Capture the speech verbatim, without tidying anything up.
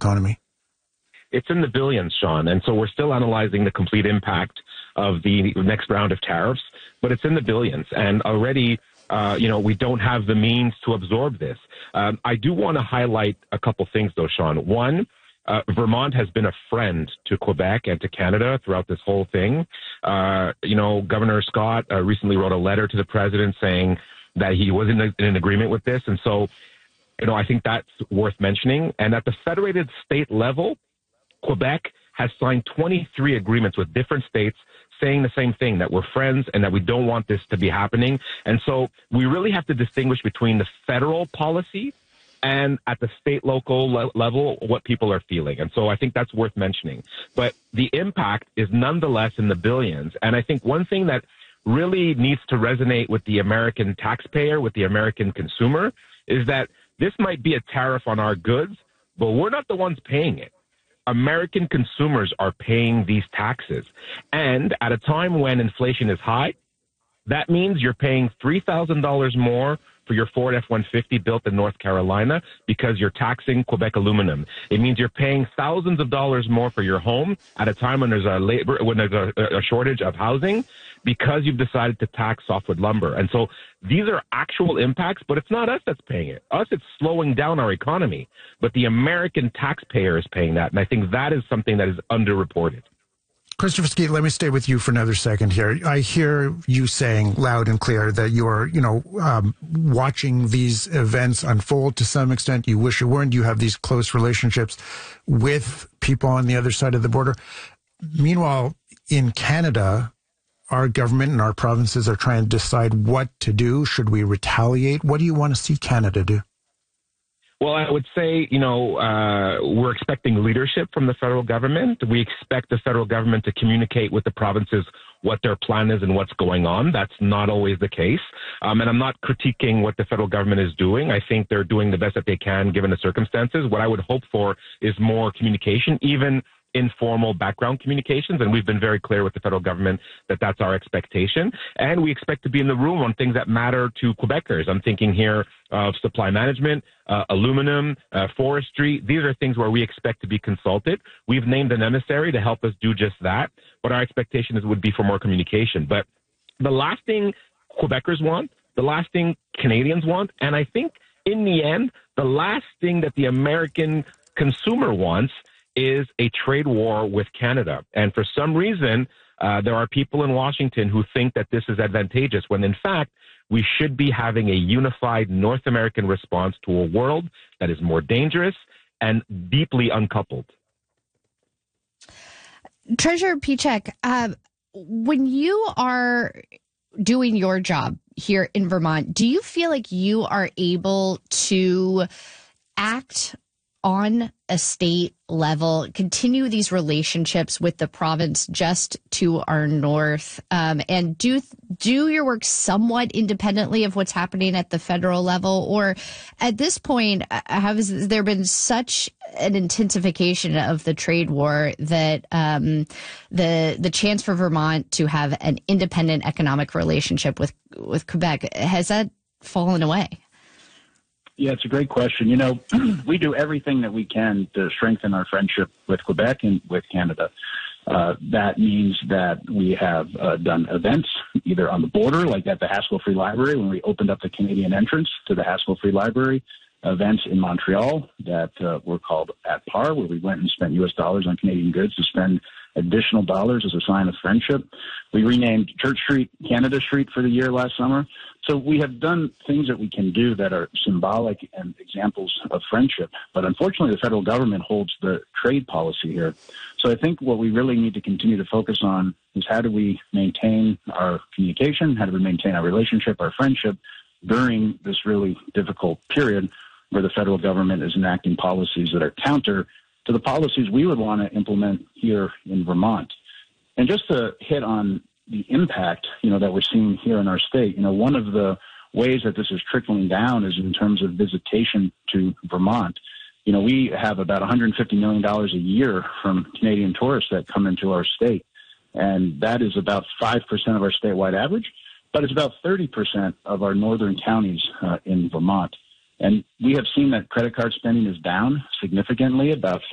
economy? It's in the billions, Sean. And so we're still analyzing the complete impact of the next round of tariffs, but it's in the billions. And already, uh, you know, we don't have the means to absorb this. Um, I do want to highlight a couple things, though, Sean. One, uh, Vermont has been a friend to Quebec and to Canada throughout this whole thing. Uh, you know, Governor Scott uh, recently wrote a letter to the president saying that he was in, a, in an agreement with this. And so, you know, I think that's worth mentioning. And at the federated state level, Quebec has signed twenty-three agreements with different states saying the same thing, that we're friends and that we don't want this to be happening. And so we really have to distinguish between the federal policy and at the state, local le- level, what people are feeling. And so I think that's worth mentioning. But the impact is nonetheless in the billions. And I think one thing that really needs to resonate with the American taxpayer, with the American consumer, is that this might be a tariff on our goods, but we're not the ones paying it. American consumers are paying these taxes. And at a time when inflation is high, that means you're paying three thousand dollars more for your Ford F one fifty built in North Carolina because you're taxing Quebec aluminum. It means you're paying thousands of dollars more for your home at a time when there's a labor, when there's a, a shortage of housing because you've decided to tax softwood lumber. And so these are actual impacts, but it's not us that's paying it. Us, it's slowing down our economy. But the American taxpayer is paying that. And I think that is something that is underreported. Christopher Skeete, let me stay with you for another second here. I hear you saying loud and clear that you're, you know, um, watching these events unfold to some extent. You wish you weren't. You have these close relationships with people on the other side of the border. Meanwhile, in Canada, our government and our provinces are trying to decide what to do. Should we retaliate? What do you want to see Canada do? Well, I would say, you know, uh, we're expecting leadership from the federal government. We expect the federal government to communicate with the provinces what their plan is and what's going on. That's not always the case. Um, and I'm not critiquing what the federal government is doing. I think they're doing the best that they can given the circumstances. What I would hope for is more communication, even informal background communications, and we've been very clear with the federal government that that's our expectation. And we expect to be in the room on things that matter to Quebecers. I'm thinking here of supply management, uh, aluminum, uh, forestry. These are things where we expect to be consulted. We've named an emissary to help us do just that, but our expectation is would be for more communication. But the last thing Quebecers want, the last thing Canadians want, and I think in the end, the last thing that the American consumer wants is a trade war with Canada. And for some reason, uh, there are people in Washington who think that this is advantageous, when in fact, we should be having a unified North American response to a world that is more dangerous and deeply uncoupled. Treasurer Pieciak, uh, when you are doing your job here in Vermont, do you feel like you are able to act on a state level, continue these relationships with the province just to our north, um, and do do your work somewhat independently of what's happening at the federal level? Or at this point, has there been such an intensification of the trade war that um, the the chance for Vermont to have an independent economic relationship with with Quebec, has that fallen away? Yeah, it's a great question. You know, we do everything that we can to strengthen our friendship with Quebec and with Canada. Uh, that means that we have uh, done events either on the border, like at the Haskell Free Library when we opened up the Canadian entrance to the Haskell Free Library, events in Montreal that uh, were called At Par, where we went and spent U S dollars on Canadian goods to spend additional dollars as a sign of friendship. We renamed Church Street Canada Street for the year last summer. So we have done things that we can do that are symbolic and examples of friendship. But unfortunately, the federal government holds the trade policy here. So I think what we really need to continue to focus on is how do we maintain our communication, how do we maintain our relationship, our friendship during this really difficult period where the federal government is enacting policies that are counter to the policies we would want to implement here in Vermont. And just to hit on the impact, you know, that we're seeing here in our state, you know, one of the ways that this is trickling down is in terms of visitation to Vermont. You know, we have about one hundred fifty million dollars a year from Canadian tourists that come into our state. And that is about five percent of our statewide average, but it's about thirty percent of our northern counties uh, in Vermont. And we have seen that credit card spending is down significantly, about